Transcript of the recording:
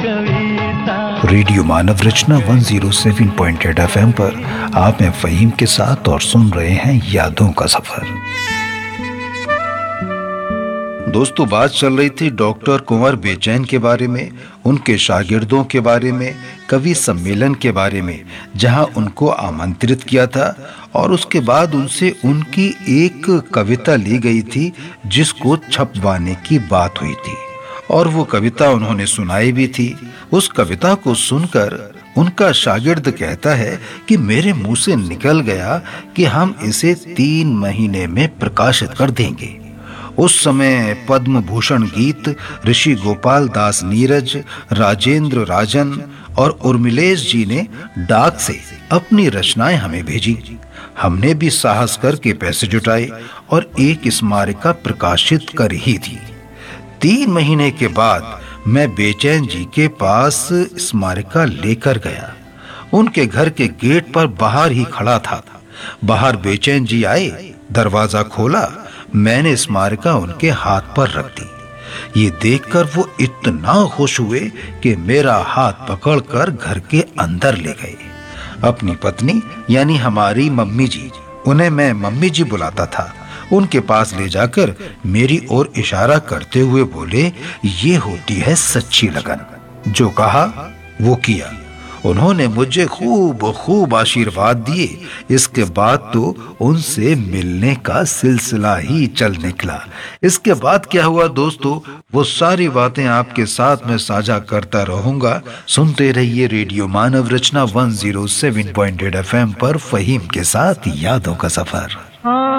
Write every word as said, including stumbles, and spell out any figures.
कविता। Radio मानव रचना एक सौ सात पॉइंट आठ एफ एम पर आप हैं फ़हीम के साथ और सुन रहे हैं यादों का सफर। दोस्तों, बात चल रही थी डॉक्टर कुंवर बेचैन के बारे में, उनके शागिर्दों के बारे में, कवि सम्मेलन के बारे में, जहां उनको आमंत्रित किया था और उसके बाद उनसे उनकी एक कविता ली गई थी जिसको छपवाने की बात हुई थी और वो कविता उन्होंने सुनाई भी थी। उस कविता को सुनकर उनका शागिर्द कहता है कि मेरे मुंह से निकल गया कि हम इसे तीन महीने में प्रकाशित कर देंगे। उस समय पद्म भूषण गीत ऋषि गोपाल दास नीरज, राजेंद्र राजन और उर्मिलेश जी ने डाक से अपनी रचनाएं हमें भेजी। हमने भी साहस करके पैसे जुटाए और एक स्मारिका प्रकाशित कर ही दी। तीन महीने के बाद मैं बेचैन जी के पास स्मारिका लेकर गया। उनके घर के गेट पर बाहर ही खड़ा था। बाहर बेचैन जी आए, दरवाजा खोला, मैंने स्मारिका उनके हाथ पर रख दी। ये देखकर वो इतना खुश हुए कि मेरा हाथ पकड़कर घर के अंदर ले गए। अपनी पत्नी यानी हमारी मम्मी जी, उन्हें मैं मम्मी जी बुलाता था, उनके पास ले जाकर मेरी ओर इशारा करते हुए बोले, ये होती है सच्ची लगन। जो कहा वो किया। उन्होंने मुझे खूब खूब आशीर्वाद दिए। इसके बाद तो उनसे मिलने का सिलसिला ही चल निकला। इसके बाद क्या हुआ दोस्तों, वो सारी बातें आपके साथ में साझा करता रहूंगा। सुनते रहिए रेडियो मानव रचना एक सौ सात पॉइंट आठ एफ एम पर फ़हीम के साथ यादों का सफर।